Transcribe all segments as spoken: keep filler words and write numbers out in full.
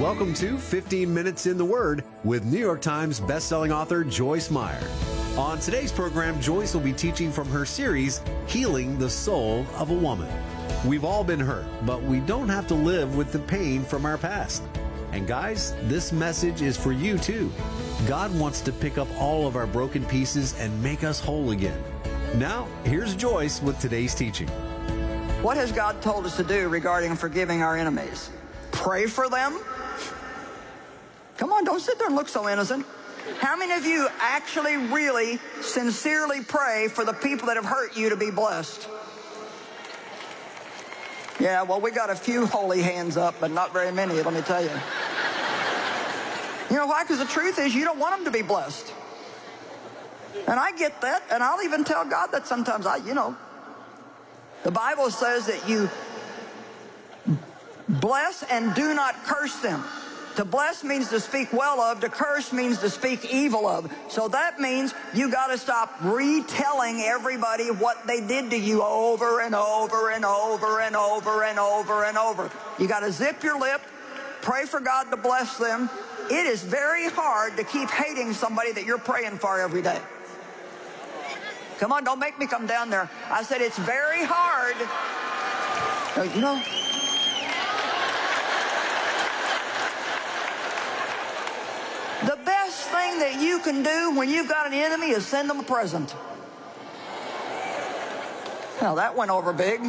Welcome to fifteen minutes in the Word with New York Times bestselling author Joyce Meyer. On today's program, Joyce will be teaching from her series, Healing the Soul of a Woman. We've all been hurt, but we don't have to live with the pain from our past. And guys, this message is for you too. God wants to pick up all of our broken pieces and make us whole again. Now, here's Joyce with today's teaching. What has God told us to do regarding forgiving our enemies? Pray for them? Come on, don't sit there and look so innocent. How many of you actually, really, sincerely pray for the people that have hurt you to be blessed? Yeah, well, we got a few holy hands up, but not very many, let me tell you. You know why? Because the truth is you don't want them to be blessed. And I get that, and I'll even tell God that sometimes. I, you know, the Bible says that you bless and do not curse them. To bless means to speak well of. To curse means to speak evil of. So that means you got to stop retelling everybody what they did to you over and over and over and over and over and over. You got to zip your lip, pray for God to bless them. It is very hard to keep hating somebody that you're praying for every day. Come on, don't make me come down there. I said it's very hard. You know, the best thing that you can do when you've got an enemy is send them a present. Now that went over big.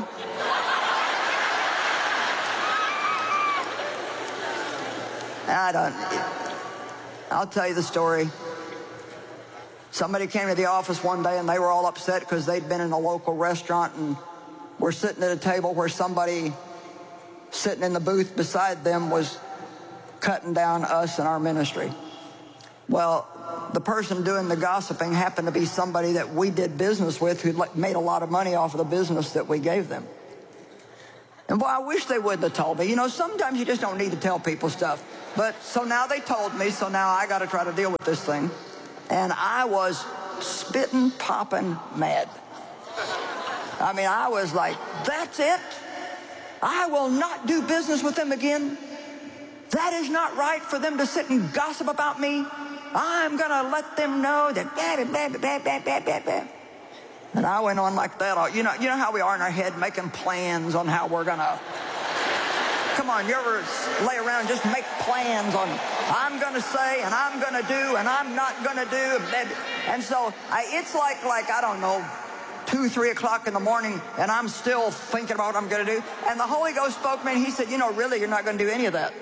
I don't. I'll tell you the story. Somebody came to the office one day and they were all upset because they'd been in a local restaurant and were sitting at a table where somebody sitting in the booth beside them was cutting down us and our ministry. Well, the person doing the gossiping happened to be somebody that we did business with who made a lot of money off of the business that we gave them. And boy, I wish they wouldn't have told me. You know, sometimes you just don't need to tell people stuff. But so now they told me, so now I got to try to deal with this thing. And I was spitting, popping mad. I mean, I was like, that's it? I will not do business with them again? That is not right for them to sit and gossip about me? I'm going to let them know that blah, blah, blah, blah, blah, blah, blah. And I went on like that. You know, you know how we are in our head making plans on how we're going to... Come on, you ever lay around and just make plans on, I'm going to say, and I'm going to do, and I'm not going to do. And so I, it's like, like, I don't know, two, three o'clock in the morning, and I'm still thinking about what I'm going to do. And the Holy Ghost spoke to me, and he said, you know, really, you're not going to do any of that.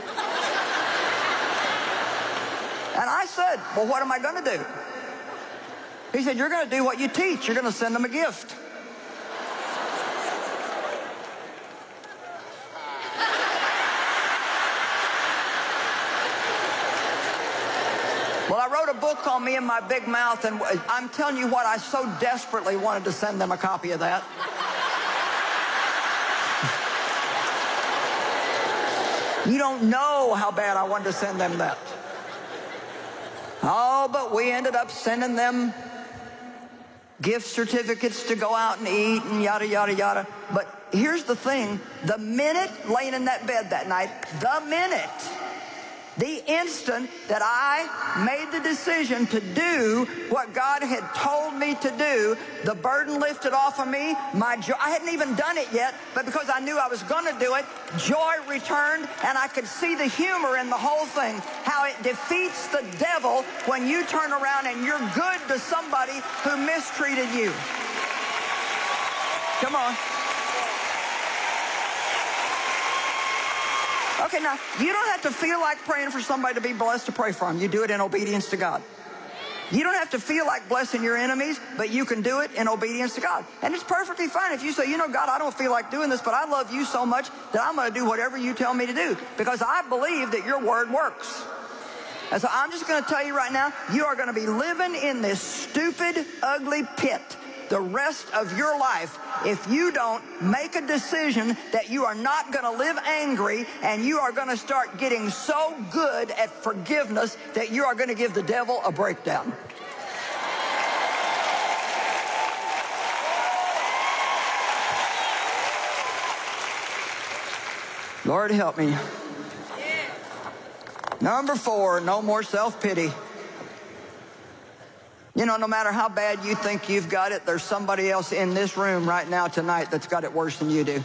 And I said, well, what am I going to do? He said, you're going to do what you teach. You're going to send them a gift. Well, I wrote a book called Me and My Big Mouth, and I'm telling you what, I so desperately wanted to send them a copy of that. You don't know how bad I wanted to send them that. Oh, but we ended up sending them gift certificates to go out and eat and yada, yada, yada. But here's the thing. The minute, laying in that bed that night, the minute, the instant that I made the decision to do what God had told me to do, the burden lifted off of me. My joy, I hadn't even done it yet, but because I knew I was going to do it, joy returned, and I could see the humor in the whole thing, how it defeats the devil when you turn around and you're good to somebody who mistreated you. Come on. Okay, now, you don't have to feel like praying for somebody to be blessed to pray for them. You do it in obedience to God. You don't have to feel like blessing your enemies, but you can do it in obedience to God. And it's perfectly fine if you say, you know, God, I don't feel like doing this, but I love you so much that I'm going to do whatever you tell me to do, because I believe that your word works. And so I'm just going to tell you right now, you are going to be living in this stupid, ugly pit the rest of your life if you don't make a decision that you are not going to live angry, and you are going to start getting so good at forgiveness that you are going to give the devil a breakdown. Lord, help me. Number four, no more self-pity. You know, no matter how bad you think you've got it, there's somebody else in this room right now tonight that's got it worse than you do.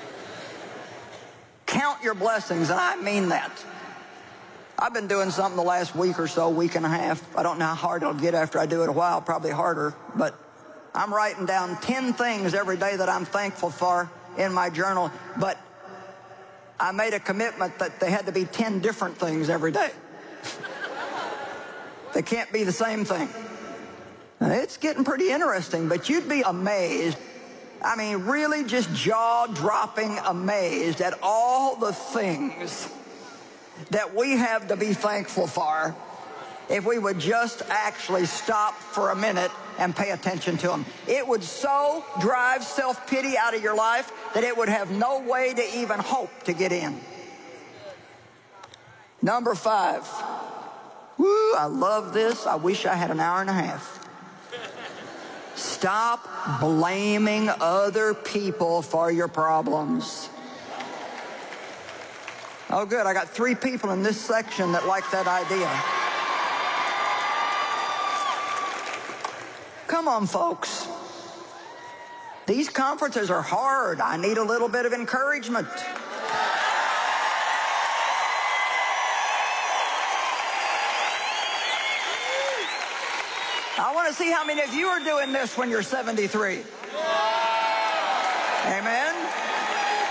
Count your blessings, and I mean that. I've been doing something the last week or so, week and a half. I don't know how hard it'll get after I do it a while, probably harder. But I'm writing down ten things every day that I'm thankful for in my journal. But I made a commitment that they had to be ten different things every day. They can't be the same thing. It's getting pretty interesting, but you'd be amazed. I mean, really just jaw-dropping amazed at all the things that we have to be thankful for if we would just actually stop for a minute and pay attention to them. It would so drive self-pity out of your life that it would have no way to even hope to get in. Number five. Woo, I love this. I wish I had an hour and a half. Stop blaming other people for your problems. Oh, good. I got three people in this section that like that idea. Come on, folks. These conferences are hard. I need a little bit of encouragement. I want to see how many of you are doing this when you're seventy-three. Amen.